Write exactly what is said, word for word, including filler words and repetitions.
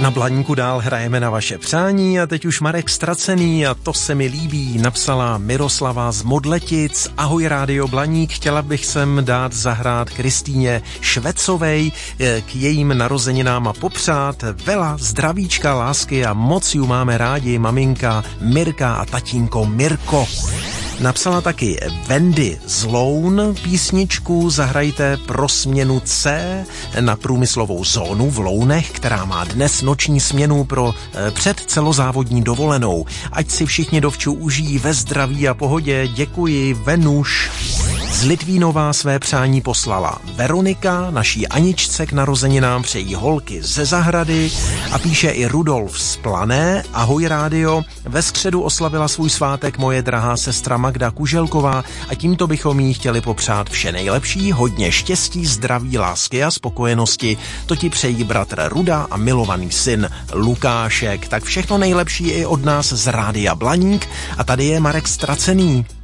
Na Blaníku dál hrajeme na vaše přání a teď už Marek Stracený a to se mi líbí, napsala Miroslava z Modletic. Ahoj Rádio Blaník, chtěla bych sem dát zahrát Kristýně Švecovej k jejím narozeninám a popřát vela zdravíčka, lásky a moc ju máme rádi maminka Mirka a tatínko Mirko. Napsala taky Wendy Zloun písničku Zahrajte pro směnu C na průmyslovou zónu v Lounech, která má dnes noční směnu pro před celozávodní dovolenou. Ať si všichni dovču užijí ve zdraví a pohodě. Děkuji, Venuš. Z Litvínova své přání poslala Veronika, naší Aničce k narozeninám přejí holky ze zahrady a píše i Rudolf z Plané. Ahoj rádio, ve středu oslavila svůj svátek moje drahá sestra Magda Kuželková a tímto bychom jí chtěli popřát vše nejlepší, hodně štěstí, zdraví, lásky a spokojenosti. To ti přejí bratr Ruda a milovaný syn Lukášek. Tak všechno nejlepší i od nás z Rádia Blaník a tady je Marek Stracený.